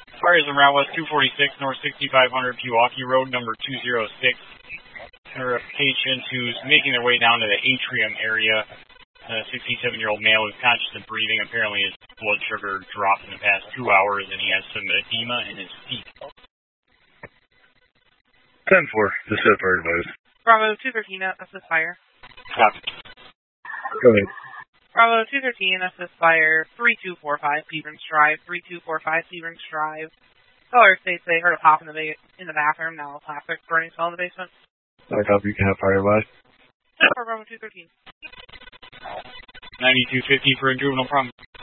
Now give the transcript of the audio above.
Fires on Route West 246, North 6500 Pewaukee Road, number 206. A patient who's making their way down to the atrium area. A 67-year-old male who's conscious and breathing. Apparently his blood sugar dropped in the past 2 hours and he has some edema in his feet. 10-4, just set fire advice. Bravo 213, assist fire. Copy. Go ahead. Bravo 213, assist fire. 3245 Seabrings Drive. 3245 Seabrings Drive. Caller states they heard a pop in the bathroom. Now plastic burning smell in the basement. I copy, you can have fire advice. Bravo 213. 9250 for a juvenile problem.